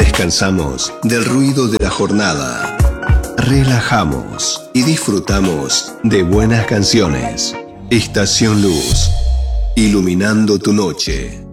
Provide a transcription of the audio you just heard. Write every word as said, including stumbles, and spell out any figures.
Descansamos del ruido de la jornada. Relajamos y disfrutamos de buenas canciones. Estación Luz, iluminando tu noche.